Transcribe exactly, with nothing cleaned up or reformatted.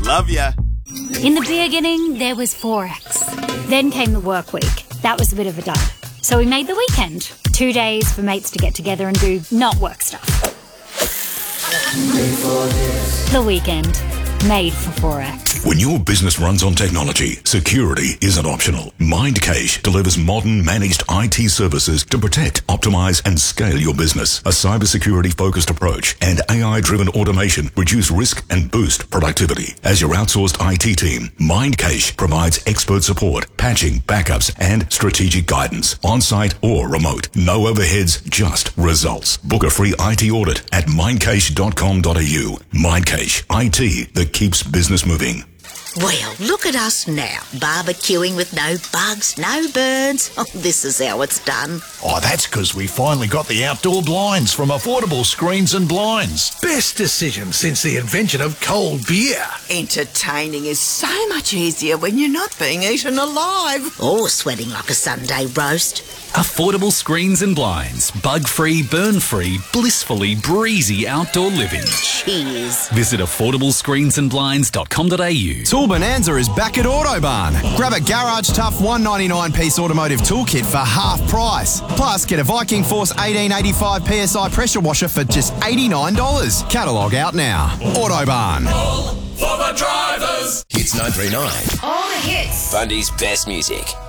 Love ya. In the beginning, there was Forex. Then came the work week. That was a bit of a dud. So we made the weekend. Two days for mates to get together and do not work stuff. The weekend. Made for Forex. When your business runs on technology, security isn't optional. Mindcache delivers modern managed I T services to protect, optimize, and scale your business. A cybersecurity-focused approach and A I-driven automation reduce risk and boost productivity. As your outsourced I T team, Mindcache provides expert support, patching, backups, and strategic guidance, on-site or remote. No overheads, just results. Book a free I T audit at mindcache dot com dot a u. Mindcache, I T that keeps business moving. Well, look at us now, barbecuing with no bugs, no birds. Oh, this is how it's done. Oh, that's because we finally got the outdoor blinds from Affordable Screens and Blinds. Best decision since the invention of cold beer. Entertaining is so much easier when you're not being eaten alive. Or sweating like a Sunday roast. Affordable Screens and Blinds. Bug-free, burn-free, blissfully breezy outdoor living. Cheers. Visit affordable screens and blinds dot com dot a u. Tool Bonanza is back at Autobarn. Grab a Garage Tough one ninety-nine piece automotive toolkit for half price. Plus, get a Viking Force eighteen eighty-five P S I pressure washer for just eighty-nine dollars. Catalogue out now. Autobarn. All for the drivers. Hits nine three nine. All the hits. Bundy's best music.